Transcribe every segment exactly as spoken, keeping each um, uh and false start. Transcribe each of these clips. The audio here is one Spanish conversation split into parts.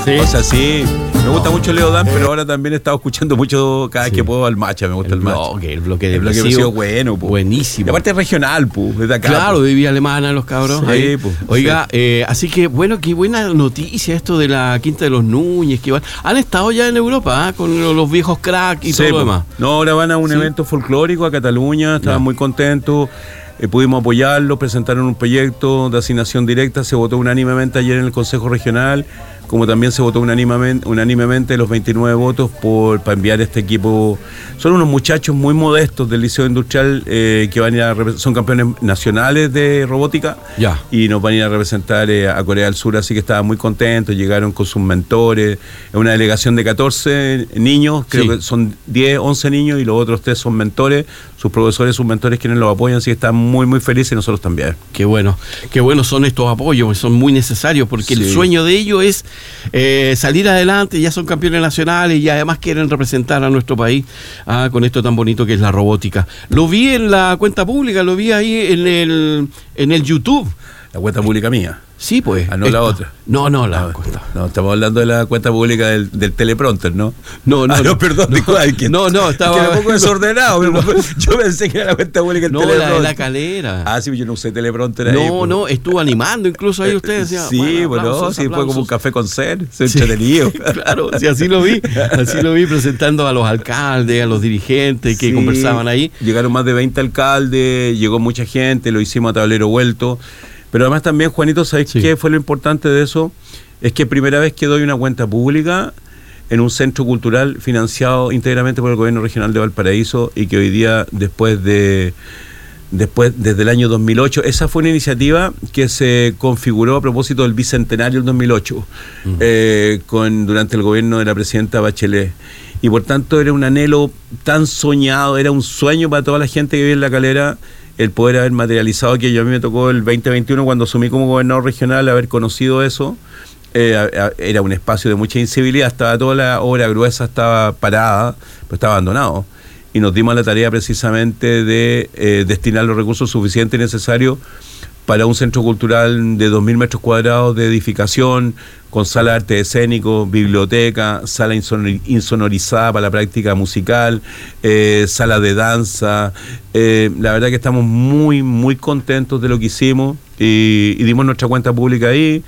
¿Sí? O sea, sí, me gusta mucho Leo Dan, pero ahora también he estado escuchando mucho cada vez Sí. que puedo al Macha, me gusta el, El Macha. bloque, el bloque de El bloque Brasil. ha sido bueno, po. Buenísimo. Y aparte es regional, pu, es de acá. Claro, pu. de Villa Alemana los cabros. Sí, ahí. pues, Oiga, sí. eh, así que bueno, qué buena noticia esto de la Quinta de los Núñez, que van, han estado ya en Europa, ¿eh? Con los viejos crack y Sí, todo lo po. demás. No, ahora van a un Sí. evento folclórico a Cataluña, estaban Ya. muy contentos. Eh, pudimos apoyarlo, presentaron un proyecto de asignación directa, se votó unánimemente ayer en el Consejo Regional, como también se votó unánimemente, unánimemente los veintinueve votos por, para enviar este equipo. Son unos muchachos muy modestos del Liceo Industrial eh, que van a ir a repre- son campeones nacionales de robótica Ya. y nos van a ir a representar eh, a Corea del Sur, así que estaban muy contentos, llegaron con sus mentores, es una delegación de catorce niños, creo Sí. que son diez, once niños y los otros tres son mentores, sus profesores, sus mentores quienes los apoyan, así que están muy muy felices y nosotros también. Qué bueno, qué bueno son estos apoyos, son muy necesarios porque el Sí. sueño de ellos es eh, salir adelante, ya son campeones nacionales y además quieren representar a nuestro país ah, con esto tan bonito que es la robótica. Lo vi en la cuenta pública, lo vi ahí en el, en el YouTube. La cuenta pública mía. Sí, pues. Ah, no la esta. otra. No, no, la No, cuenta. no, estamos hablando de la cuenta pública del, del teleprompter, ¿no? No, no, Ah, no, no. perdón, No, disculpa, es que- no, no, estaba- es que era un poco desordenado. pero Yo pensé que era la cuenta pública del No, la teleprompter. de la calera. Ah, sí, yo no usé teleprompter ahí. no, pues. no, estuvo animando incluso ahí ustedes. decía, Sí, bueno, bueno, aplausos, sí, fue como un aplausos. café con ser, se Sí. entretenido. Claro, sí, así lo vi, así lo vi presentando a los alcaldes, a los dirigentes que Sí, conversaban ahí. Llegaron más de veinte alcaldes, llegó mucha gente, lo hicimos a tablero vuelto. Pero además también, Juanito, ¿sabes Sí. qué fue lo importante de eso? Es que primera vez que doy una cuenta pública en un centro cultural financiado íntegramente por el gobierno regional de Valparaíso y que hoy día, después de... Después, desde el año dos mil ocho, esa fue una iniciativa que se configuró a propósito del bicentenario del dos mil ocho, Mm. eh, con, durante el gobierno de la presidenta Bachelet. Y por tanto era un anhelo tan soñado, era un sueño para toda la gente que vive en La Calera, el poder haber materializado aquello. A mí me tocó el veinte veintiuno, cuando asumí como gobernador regional, haber conocido eso. Eh, a, a, era un espacio de mucha incivilidad, estaba toda la obra gruesa, estaba parada, pero estaba abandonado. Y nos dimos la tarea precisamente de eh, destinar los recursos suficientes y necesarios para un centro cultural de dos mil metros cuadrados de edificación, con sala de arte escénico, biblioteca, sala insonor- insonorizada para la práctica musical, eh, sala de danza. Eh, la verdad que estamos muy, muy contentos de lo que hicimos y, y dimos nuestra cuenta pública ahí,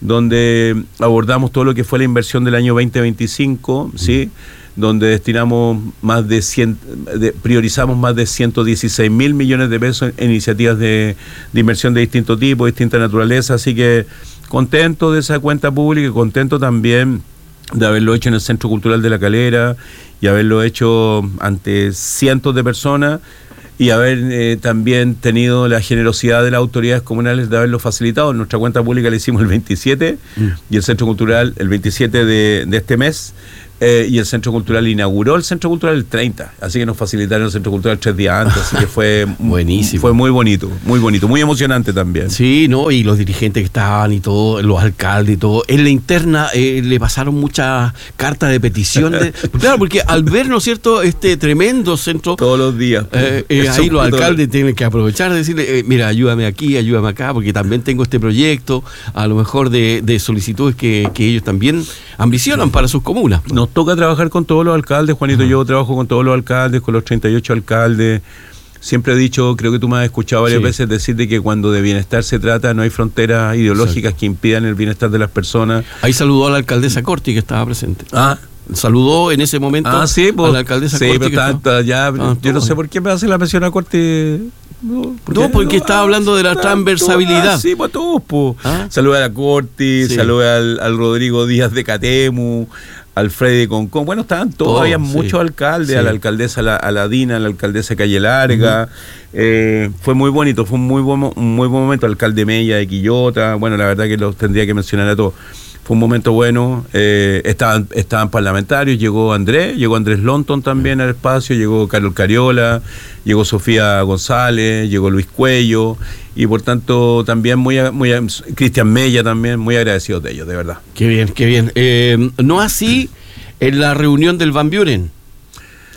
donde abordamos todo lo que fue la inversión del año veinte veinticinco, ¿sí? Donde destinamos más de cien, de, priorizamos más de ciento dieciséis mil millones de pesos en, en iniciativas de, de inversión de distinto tipo, de distinta naturaleza, así que contento de esa cuenta pública y contento también de haberlo hecho en el Centro Cultural de La Calera y haberlo hecho ante cientos de personas y haber eh, también tenido la generosidad de las autoridades comunales de haberlo facilitado. Nuestra cuenta pública la hicimos el veintisiete mm. y el Centro Cultural el veintisiete de, de este mes. Eh, y el Centro Cultural inauguró el Centro Cultural el treinta, así que nos facilitaron el Centro Cultural tres días antes, así que fue buenísimo. Fue muy bonito, muy bonito, muy emocionante también. Sí, no, y los dirigentes que estaban y todo, los alcaldes y todo, en la interna eh, le pasaron muchas cartas de petición. De, claro, porque al ver, ¿no es cierto?, este tremendo centro, todos los días. Eh, eh, ahí los alcaldes tienen que aprovechar de decirle, eh, mira, ayúdame aquí, ayúdame acá, porque también tengo este proyecto, a lo mejor de, de solicitudes que, que ellos también ambicionan para sus comunas. Nos toca trabajar con todos los alcaldes, Juanito. Uh-huh. Yo trabajo con todos los alcaldes, con los treinta y ocho alcaldes. Siempre he dicho, creo que tú me has escuchado varias sí. veces decir de que cuando de bienestar se trata, no hay fronteras ideológicas Exacto. que impidan el bienestar de las personas. Ahí saludó a la alcaldesa Corti, que estaba presente. Ah, saludó en ese momento ah, sí, pues, a la alcaldesa sí, Corti. Pero está, está, ya, ah, yo no sé por qué me hace la mención a Corti. No, porque, no, porque no, estaba hablando de la transversabilidad. Ah, sí, pues todos, pues. ¿Ah? Saluda a la Corti, sí. saluda al, al Rodrigo Díaz de Catemu, al Freddy Concón. Bueno, estaban todos, Todo, había sí. muchos alcaldes, sí. a la alcaldesa a la, a la Dina, a la alcaldesa Calle Larga. Uh-huh. eh, fue muy bonito, fue un muy buen, un muy buen momento. Alcalde Mella de Quillota, bueno, la verdad que los tendría que mencionar a todos. Fue un momento bueno, eh, estaban, estaban parlamentarios, llegó Andrés, llegó Andrés Lonton también al espacio, llegó Carlos Cariola, llegó Sofía González, llegó Luis Cuello, y por tanto también muy, muy Cristian Mella también, muy agradecidos de ellos, de verdad. Qué bien, qué bien. Eh, no así en la reunión del Van Buren.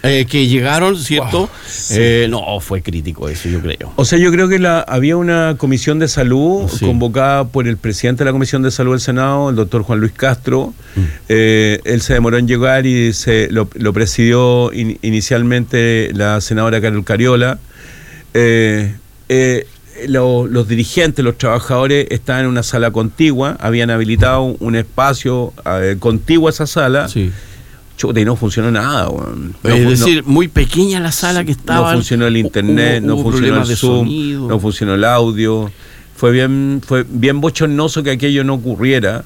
eh, que llegaron, ¿cierto? Wow, sí. eh, no, fue crítico eso, yo creo. O sea, yo creo que la, había una comisión de salud Sí. convocada por el presidente de la Comisión de Salud del Senado, el doctor Juan Luis Castro. Mm. Eh, él se demoró en llegar y se lo, lo presidió in, inicialmente la senadora Carol Cariola. Eh, eh, lo, los dirigentes, los trabajadores estaban en una sala contigua, habían habilitado un, un espacio eh, contiguo a esa sala. Sí. Chuta, y no funcionó nada, weón. No, es no, decir, muy pequeña la sala que estaba. no funcionó el internet, hubo, no hubo funcionó el de Zoom, sonido. no funcionó el audio. Fue bien, fue bien bochornoso que aquello no ocurriera.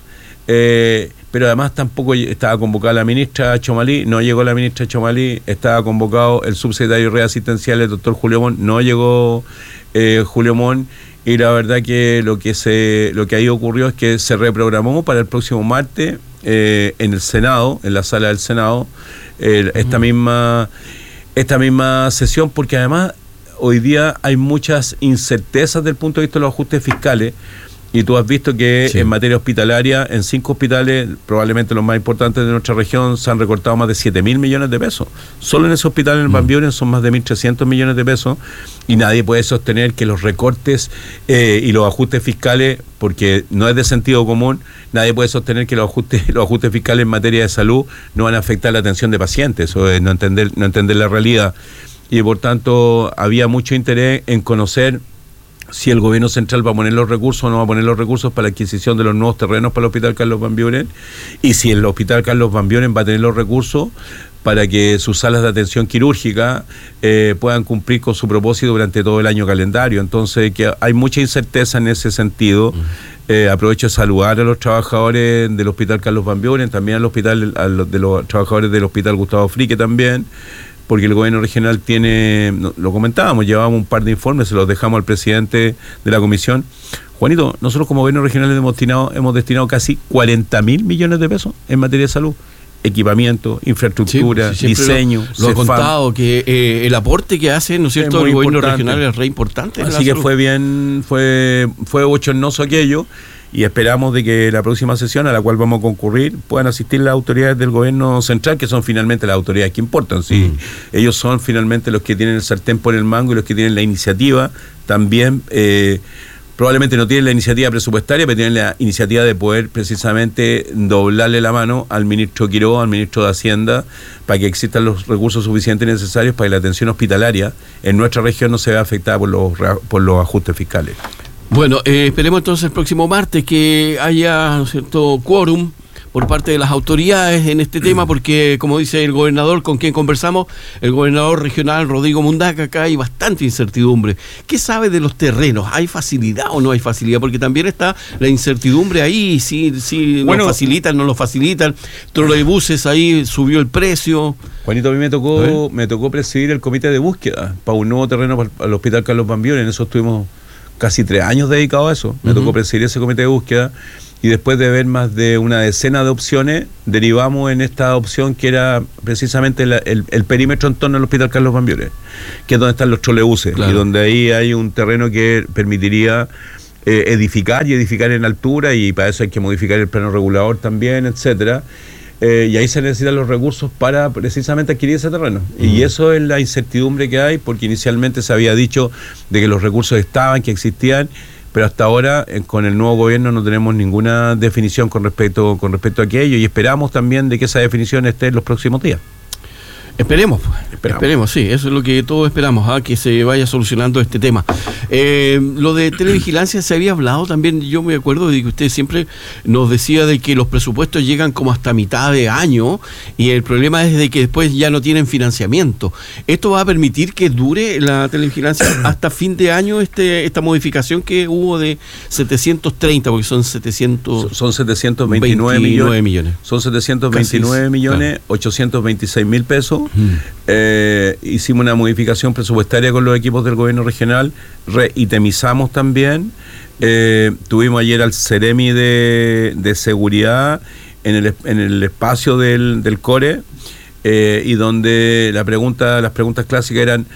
Eh, pero además tampoco estaba convocada la ministra Chomalí, no llegó la ministra Chomalí, estaba convocado el subsecretario de redes asistenciales, el doctor Julio Mon, no llegó eh, Julio Mon, y la verdad que lo que se lo que ahí ocurrió es que se reprogramó para el próximo martes eh, en el Senado, en la sala del Senado, eh, esta misma esta misma sesión, porque además hoy día hay muchas incertezas desde el punto de vista de los ajustes fiscales. Y tú has visto que sí. en materia hospitalaria, en cinco hospitales, probablemente los más importantes de nuestra región, se han recortado más de siete mil millones de pesos. Solo en ese hospital en el Van Buren son más de mil trescientos millones de pesos, y nadie puede sostener que los recortes eh, y los ajustes fiscales, porque no es de sentido común, nadie puede sostener que los ajustes, los ajustes fiscales en materia de salud no van a afectar la atención de pacientes. Eso es no entender, no entender la realidad. Y por tanto, había mucho interés en conocer si el gobierno central va a poner los recursos o no va a poner los recursos para la adquisición de los nuevos terrenos para el Hospital Carlos Van Buren, y si el Hospital Carlos Van Buren va a tener los recursos para que sus salas de atención quirúrgica eh, puedan cumplir con su propósito durante todo el año calendario. Entonces, que hay mucha incerteza en ese sentido. Eh, aprovecho de saludar a los trabajadores del Hospital Carlos Van Buren, también al hospital, a los, de los trabajadores del Hospital Gustavo Frique también, porque el gobierno regional tiene, lo comentábamos, llevábamos un par de informes, se los dejamos al presidente de la comisión. Juanito, nosotros como gobierno regional hemos destinado, hemos destinado casi cuarenta mil millones de pesos en materia de salud. Equipamiento, infraestructura, sí, pues, diseño. Lo, lo ha contado, que eh, el aporte que hace, ¿no es cierto?, el gobierno regional es re importante. Así que salud. fue bien, fue, fue bochornoso aquello. Y esperamos de que la próxima sesión a la cual vamos a concurrir puedan asistir las autoridades del gobierno central, que son finalmente las autoridades que importan. ¿Sí? Mm. Ellos son finalmente los que tienen el sartén por el mango y los que tienen la iniciativa. También eh, probablemente no tienen la iniciativa presupuestaria, pero tienen la iniciativa de poder precisamente doblarle la mano al ministro Quiroga, al ministro de Hacienda, para que existan los recursos suficientes y necesarios para que la atención hospitalaria en nuestra región no se vea afectada por los, por los ajustes fiscales. Bueno, eh, esperemos entonces el próximo martes que haya, ¿no es cierto?, quórum por parte de las autoridades en este tema, porque como dice el gobernador con quien conversamos, el gobernador regional Rodrigo Mundaca, acá hay bastante incertidumbre. ¿Qué sabe de los terrenos? ¿Hay facilidad o no hay facilidad? Porque también está la incertidumbre ahí, si, si bueno, lo facilitan, no lo facilitan. Trolebuses ahí subió el precio. Juanito, a mí me tocó, me tocó presidir el comité de búsqueda para un nuevo terreno para el Hospital Carlos Van Buren. En eso estuvimos casi tres años dedicados a eso. Me uh-huh. tocó presidir ese comité de búsqueda, y después de ver más de una decena de opciones, derivamos en esta opción que era precisamente la, el, el perímetro en torno al Hospital Carlos Van Buren, que es donde están los trolebuses, claro. y donde ahí hay un terreno que permitiría eh, edificar y edificar en altura, y para eso hay que modificar el plano regulador también, etcétera. Eh, y ahí se necesitan los recursos para precisamente adquirir ese terreno. Uh-huh. Y eso es la incertidumbre que hay, porque inicialmente se había dicho de que los recursos estaban, que existían, pero hasta ahora eh, con el nuevo gobierno no tenemos ninguna definición con respecto, con respecto a aquello, y esperamos también de que esa definición esté en los próximos días. Esperemos, esperamos, esperemos, sí, eso es lo que todos esperamos, ¿eh? Que se vaya solucionando este tema. Eh, lo de televigilancia se había hablado también, yo me acuerdo de que usted siempre nos decía de que los presupuestos llegan como hasta mitad de año, y el problema es de que después ya no tienen financiamiento. ¿Esto va a permitir que dure la televigilancia hasta fin de año, este esta modificación que hubo de setecientos treinta, porque son setecientos... Son setecientos veintinueve millones, millones. Son setecientos veintinueve Casi, millones, claro. ochocientos veintiséis mil pesos. Mm. Eh, hicimos una modificación presupuestaria con los equipos del gobierno regional, reitemizamos también, eh, tuvimos ayer al Ceremi de, de seguridad en el, en el espacio del, del Core, eh, y donde la pregunta, las preguntas clásicas eran: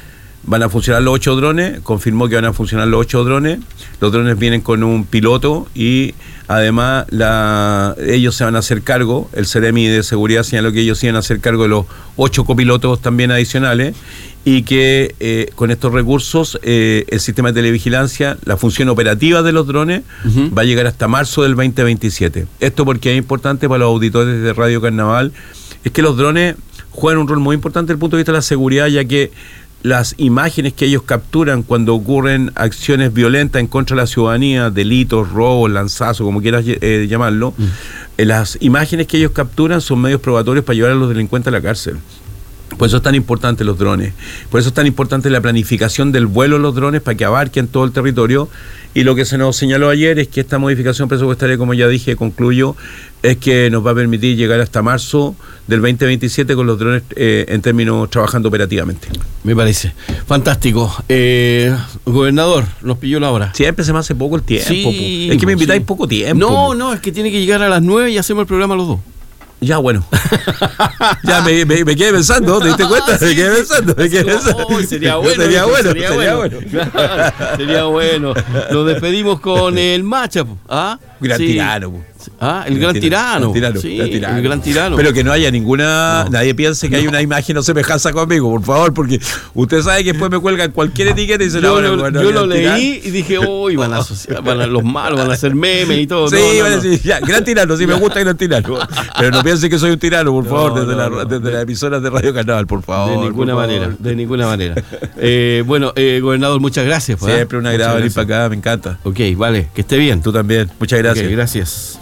Van a funcionar los ocho drones, confirmó que van a funcionar los ocho drones. Los drones vienen con un piloto y además la, ellos se van a hacer cargo, el Ceremi de Seguridad señaló que ellos se iban a hacer cargo de los ocho copilotos también adicionales y que eh, con estos recursos eh, el sistema de televigilancia, la función operativa de los drones uh-huh. va a llegar hasta marzo del veinte veintisiete. Esto porque es importante para los auditores de Radio Carnaval, es que los drones juegan un rol muy importante desde el punto de vista de la seguridad, ya que las imágenes que ellos capturan cuando ocurren acciones violentas en contra de la ciudadanía, delitos, robos, lanzazos, como quieras eh, llamarlo, mm. eh, las imágenes que ellos capturan son medios probatorios para llevar a los delincuentes a la cárcel. Por eso es tan importante los drones, por eso es tan importante la planificación del vuelo de los drones para que abarquen todo el territorio. Y lo que se nos señaló ayer es que esta modificación presupuestaria, como ya dije, concluyo, es que nos va a permitir llegar hasta marzo del veinte veintisiete con los drones eh, en términos trabajando operativamente. Me parece fantástico. Eh, gobernador, nos pilló la hora. Siempre se me hace poco el tiempo. Sí, es que me invitáis sí. poco tiempo. No, no, es que tiene que llegar a las nueve y hacemos el programa los dos. Ya, bueno. Ya me, me, me quedé pensando, ¿te diste cuenta? Sí, me quedé pensando, me quedé pensando. Oh, sería bueno. Sería bueno, sería, sería bueno. bueno. Claro, sería bueno. Nos despedimos con el matchup. ¿Ah? Gran sí. tirano. Ah, el gran, gran tirano. Gran tirano, sí, gran tirano. El gran tirano. Pero que no haya ninguna. No. Nadie piense que no. hay una imagen o semejanza conmigo, por favor, porque usted sabe que después me cuelgan cualquier etiqueta y se yo la lo, bueno, yo lo leí tirar. Y dije, uy, oh, van a asociar, van a, los malos van a hacer memes y todo. Sí, no, no, van a decir, no. ya, gran tirano, sí me gusta gran tirano. Pero no piense que soy un tirano, por favor, no, desde, no, la, no. desde las emisoras de Radio Carnaval, por favor. De ninguna favor. manera, de ninguna manera. Eh, bueno, eh, gobernador, muchas gracias. ¿eh? Siempre un agrado venir para acá, me encanta. Ok, vale, que esté bien. Tú también, muchas gracias. Okay, gracias.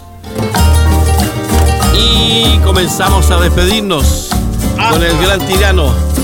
Y comenzamos a despedirnos ah. con el gran tirano.